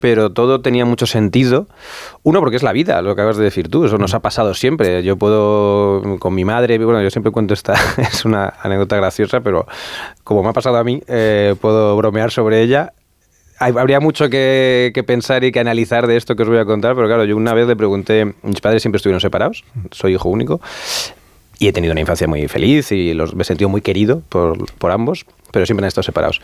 pero todo tenía mucho sentido. Uno, porque es la vida, lo que acabas de decir tú, eso nos ha pasado siempre. Yo puedo, con mi madre, bueno, yo siempre cuento esta, es una anécdota graciosa, pero como me ha pasado a mí, puedo bromear sobre ella. Habría mucho que pensar y que analizar de esto que os voy a contar, pero claro, yo una vez le pregunté, mis padres siempre estuvieron separados, soy hijo único, y he tenido una infancia muy feliz y me he sentido muy querido por ambos, pero siempre han estado separados.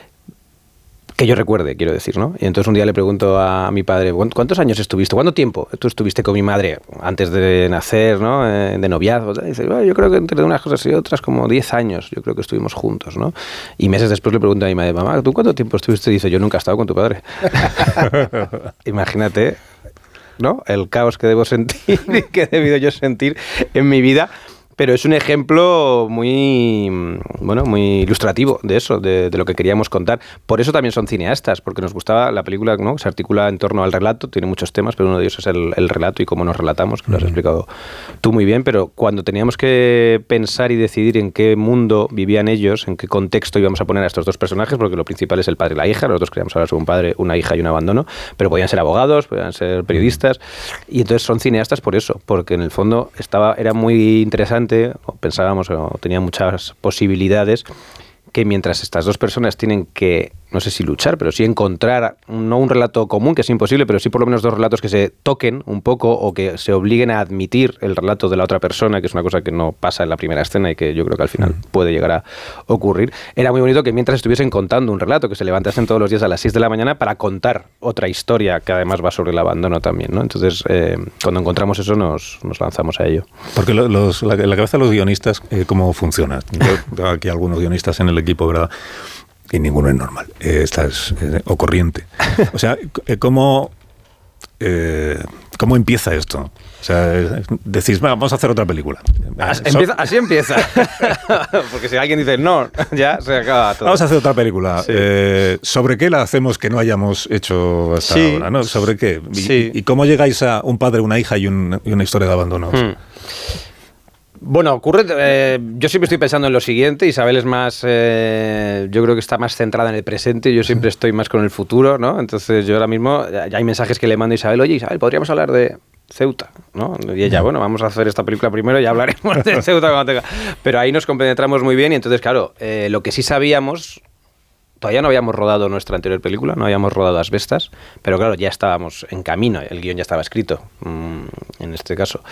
Que yo recuerde, quiero decir, ¿no? Y entonces un día le pregunto a mi padre, ¿cuántos años estuviste? ¿Cuánto tiempo tú estuviste con mi madre antes de nacer, ¿no? De noviazgo. Y dice, bueno, yo creo que entre unas cosas y otras como 10 años, yo creo que estuvimos juntos, ¿no? Y meses después le pregunto a mi madre, mamá, ¿tú cuánto tiempo estuviste? Y dice, yo nunca he estado con tu padre. Imagínate, ¿no? El caos que debo sentir y que he debido yo sentir en mi vida. Pero es un ejemplo muy, bueno, muy ilustrativo de eso, de lo que queríamos contar. Por eso también son cineastas, porque nos gustaba la película, ¿no? Se articula en torno al relato, tiene muchos temas, pero uno de ellos es el relato y cómo nos relatamos, que lo has explicado tú muy bien. Pero cuando teníamos que pensar y decidir en qué mundo vivían ellos, en qué contexto íbamos a poner a estos dos personajes, porque lo principal es el padre y la hija, nosotros queríamos hablar sobre un padre, una hija y un abandono, pero podían ser abogados, podían ser periodistas, y entonces son cineastas por eso, porque en el fondo era muy interesante, o pensábamos, o tenía muchas posibilidades, que mientras estas dos personas tienen que, no sé si luchar, pero sí encontrar, no un relato común, que es imposible, pero sí por lo menos dos relatos que se toquen un poco o que se obliguen a admitir el relato de la otra persona, que es una cosa que no pasa en la primera escena y que yo creo que al final puede llegar a ocurrir. Era muy bonito que mientras estuviesen contando un relato, que se levantasen todos los días a las 6 de la mañana para contar otra historia que además va sobre el abandono también, ¿no? Entonces, cuando encontramos eso, nos lanzamos a ello. Porque la cabeza de los guionistas, ¿cómo funciona? Yo tengo aquí algunos guionistas en el equipo, ¿verdad? Y ninguno es normal. Esta es o corriente. O sea, ¿cómo empieza esto? O sea, decís, vamos a hacer otra película. Así empieza. Porque si alguien dice no, ya se acaba todo. Vamos a hacer otra película. Sí. ¿Sobre qué la hacemos que no hayamos hecho hasta ahora? ¿No? ¿Sobre qué? ¿Y cómo llegáis a un padre, una hija y una historia de abandono? Bueno, ocurre, yo siempre estoy pensando en lo siguiente, Isabel es más, yo creo que está más centrada en el presente, yo siempre estoy más con el futuro, ¿no? Entonces yo ahora mismo, ya hay mensajes que le mando a Isabel, oye Isabel, podríamos hablar de Ceuta, ¿no? Y ella, bueno, vamos a hacer esta película primero y ya hablaremos de Ceuta cuando tenga. Pero ahí nos compenetramos muy bien y entonces, claro, lo que sí sabíamos... Todavía no habíamos rodado nuestra anterior película, no habíamos rodado Asbestas, pero claro, ya estábamos en camino, el guión ya estaba escrito, en este caso.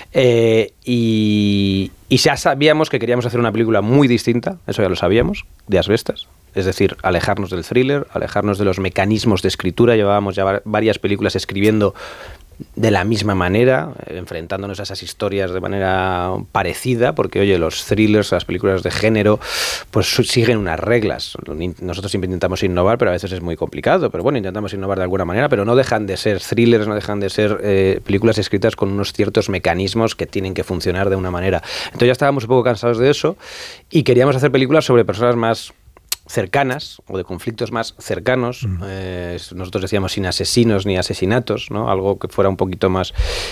Y ya sabíamos que queríamos hacer una película muy distinta, eso ya lo sabíamos, de Asbestas. Es decir, alejarnos del thriller, alejarnos de los mecanismos de escritura. Llevábamos ya varias películas escribiendo de la misma manera, enfrentándonos a esas historias de manera parecida, porque, oye, los thrillers, las películas de género, pues siguen unas reglas. Nosotros siempre intentamos innovar, pero a veces es muy complicado. Pero bueno, intentamos innovar de alguna manera, pero no dejan de ser thrillers, no dejan de ser películas escritas con unos ciertos mecanismos que tienen que funcionar de una manera. Entonces ya estábamos un poco cansados de eso y queríamos hacer películas sobre personas más cercanas o de conflictos más cercanos. Nosotros decíamos sin asesinos ni asesinatos, ¿no? Algo que fuera un poquito más.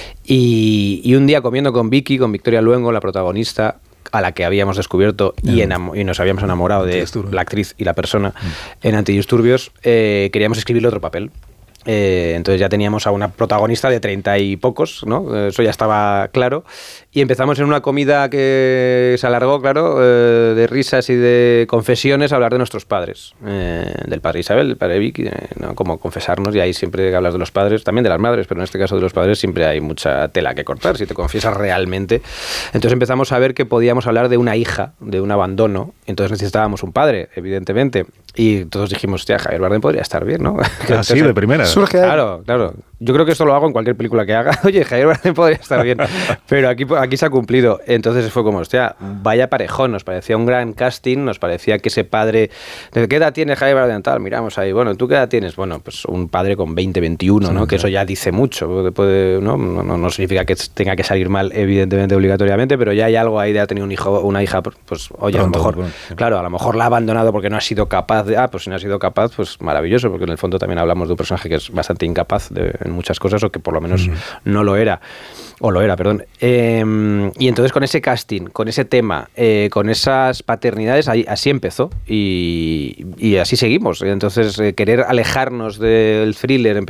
Y un día comiendo con Vicky, con Victoria Luengo, la protagonista, a la que habíamos descubierto y nos habíamos enamorado de la actriz y la persona en Antidisturbios, queríamos escribirle otro papel. Entonces ya teníamos a una protagonista de 30 y pocos, ¿no? Eso ya estaba claro. Y empezamos en una comida que se alargó, claro, de risas y de confesiones, a hablar de nuestros padres. Del padre Isabel, del padre Vicky, ¿no? Como confesarnos, y ahí siempre que hablas de los padres, también de las madres, pero en este caso de los padres siempre hay mucha tela que cortar, si te confiesas realmente. Entonces empezamos a ver que podíamos hablar de una hija, de un abandono, entonces necesitábamos un padre, evidentemente. Y todos dijimos, hostia, Javier Bardem podría estar bien, ¿no? Así, de primera. Surge claro. Yo creo que esto lo hago en cualquier película que haga. Oye, Javier Bardem podría estar bien. Pero aquí se ha cumplido. Entonces fue como, hostia, vaya parejón. Nos parecía un gran casting. Nos parecía que ese padre... ¿De qué edad tiene Javier Bardem? Tal, miramos ahí. Bueno, ¿tú qué edad tienes? Bueno, pues un padre con 20, 21, ¿no? Sí, que eso ya dice mucho. No significa que tenga que salir mal, evidentemente, obligatoriamente, pero ya hay algo ahí de ha tenido un hijo, una hija, pues oye, a lo mejor... Claro, a lo mejor la ha abandonado porque no ha sido capaz de... pues si no ha sido capaz, pues maravilloso, porque en el fondo también hablamos de un personaje que es bastante incapaz en muchas cosas, o que por lo menos no lo era, o lo era, perdón. Y entonces con ese casting, con ese tema, con esas paternidades, así empezó, y así seguimos. Entonces querer alejarnos del thriller,